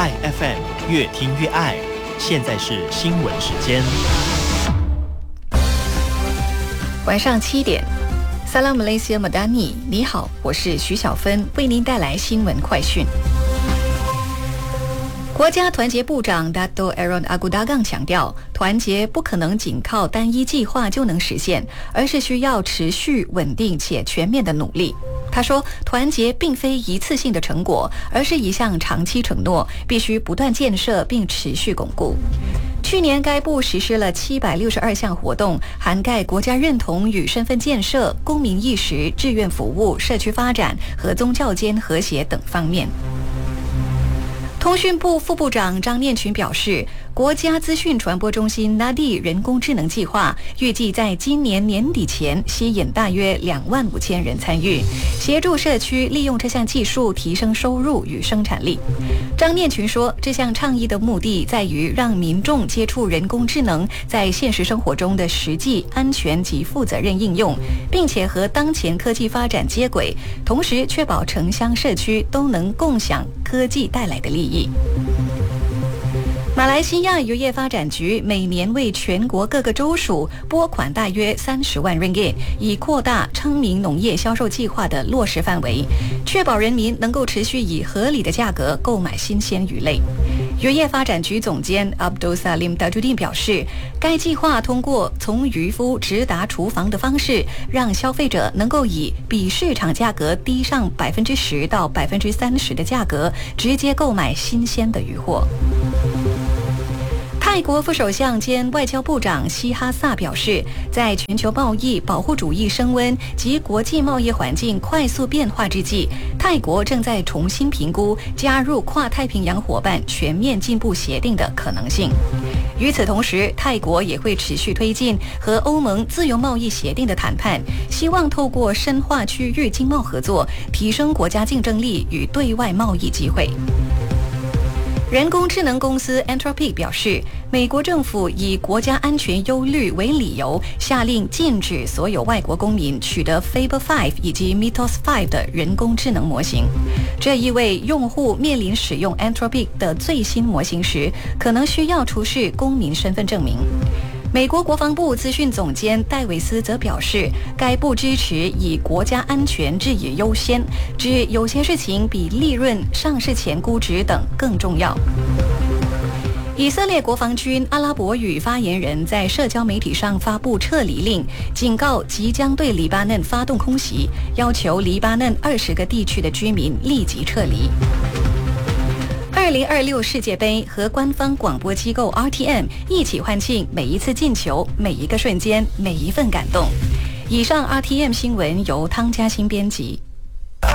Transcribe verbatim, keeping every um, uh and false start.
爱 F M， 越听越爱。现在是新闻时间， 晚上七点。Salam Malaysia Madani， 你好，我是徐小芬，为您带来新闻快讯。国家团结部长 Dato Aaron Agudagam 强调，团结不可能仅靠单一计划就能实现，而是需要持续、稳定且全面的努力。他说，团结并非一次性的成果，而是一项长期承诺，必须不断建设并持续巩固。去年该部实施了七百六十二项活动，涵盖国家认同与身份建设、公民意识、志愿服务、社区发展和宗教间和谐等方面。通讯部副部长张念群表示，国家资讯传播中心 N A D I 人工智能计划预计在今年年底前吸引大约两万五千人参与，协助社区利用这项技术提升收入与生产力。张念群说，这项倡议的目的在于让民众接触人工智能在现实生活中的实际、安全及负责任应用，并且和当前科技发展接轨，同时确保城乡社区都能共享科技带来的利益。马来西亚渔业发展局每年为全国各个州属拨款大约三十万 ringgit， 以扩大昌明农业销售计划的落实范围，确保人民能够持续以合理的价格购买新鲜鱼类。渔业发展局总监 Abdul Salim Tajuddin 表示，该计划通过从渔夫直达厨房的方式，让消费者能够以比市场价格低上百分之十到百分之三十的价格，直接购买新鲜的渔获。泰国副首相兼外交部长希哈萨表示，在全球贸易保护主义升温及国际贸易环境快速变化之际，泰国正在重新评估加入跨太平洋伙伴全面进步协定的可能性。与此同时，泰国也会持续推进和欧盟自由贸易协定的谈判，希望透过深化区域经贸合作，提升国家竞争力与对外贸易机会。人工智能公司 Anthropic 表示，美国政府以国家安全忧虑为理由，下令禁止所有外国公民取得 Faber 五 以及 Mythos 五的人工智能模型。这意味用户面临使用 Anthropic 的最新模型时，可能需要出示公民身份证明。美国国防部资讯总监戴维斯则表示，该部支持以国家安全置以优先，指有些事情比利润、上市前估值等更重要。以色列国防军阿拉伯语发言人在社交媒体上发布撤离令，警告即将对黎巴嫩发动空袭，要求黎巴嫩二十个地区的居民立即撤离。二零二六世界杯和官方广播机构 R T M 一起欢庆每一次进球、每一个瞬间、每一份感动。以上 R T M 新闻由汤嘉欣编辑。